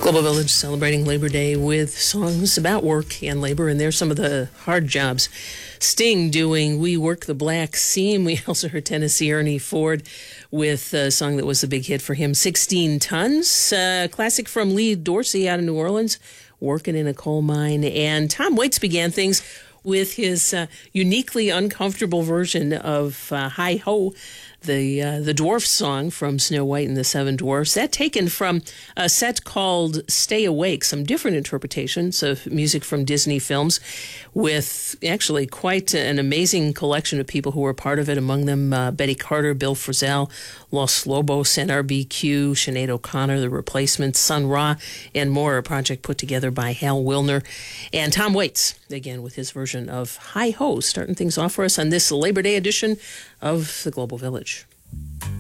Global Village celebrating Labor Day with songs about work and labor, and there's some of the hard jobs. Sting doing We Work the Black Seam. We also heard Tennessee Ernie Ford with a song that was a big hit for him, 16 Tons. Classic from Lee Dorsey out of New Orleans, Working in a Coal Mine. And Tom Waits began things with his uniquely uncomfortable version of Hi Ho, the dwarf song from Snow White and the Seven Dwarfs. That taken from a set called Stay Awake, some different interpretations of music from Disney films with actually quite an amazing collection of people who were part of it, among them Betty Carter, Bill Frisell, Los Lobos, NRBQ, Sinead O'Connor, The Replacements, Sun Ra, and more, a project put together by Hal Wilner. And Tom Waits, again, with his version of Hi Ho, starting things off for us on this Labor Day edition of the Global Village.